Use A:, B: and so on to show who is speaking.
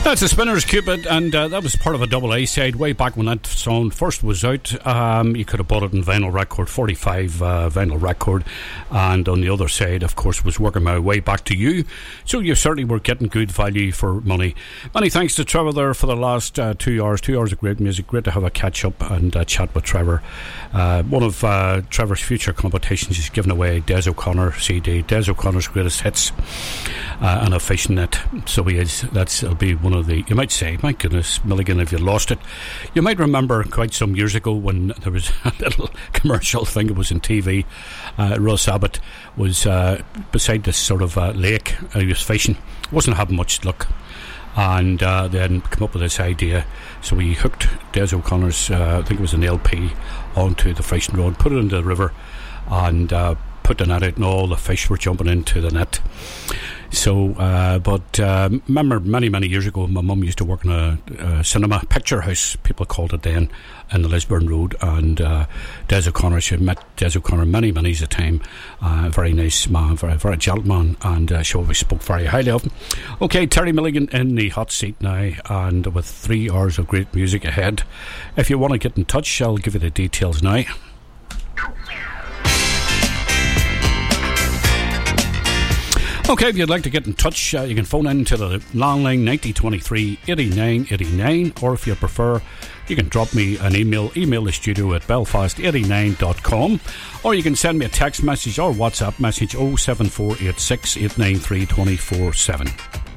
A: That's the Spinners Cupid, and that was part of a double A side way back when that song first was out. You could have bought it in vinyl record, 45 vinyl record, and on the other side, of course, was Working My Way Back to You. So you certainly were getting good value for money. Many thanks to Trevor there for the last 2 hours. 2 hours of great music. Great to have a catch up and chat with Trevor. One of Trevor's future competitions, he's giving away Des O'Connor CD, Des O'Connor's greatest hits, and a fishing net. So he is. It'll be one of the, you might say, my goodness, Milligan, if you lost it. You might remember quite some years ago when there was a little commercial thing, it was in TV. Russ Abbott was beside this sort of lake. He was fishing, wasn't having much luck, and then come up with this idea. So he hooked Des O'Connor's, I think it was an LP, onto the fishing rod, put it into the river, and put the net out, and all the fish were jumping into the net. So, remember many years ago, my mum used to work in a cinema picture house, people called it then, in the Lisburn Road, and Des O'Connor, she met Des O'Connor many's a time. Very nice man, very gentleman, and she always spoke very highly of him. Okay, Terry Milligan in the hot seat now, and with 3 hours of great music ahead. If you want to get in touch, I'll give you the details now. Okay, if you'd like to get in touch, you can phone in to the landline 9023 89 89, or if you prefer, you can drop me an email the studio at belfast89.com, or you can send me a text message or WhatsApp message 07486 893 247.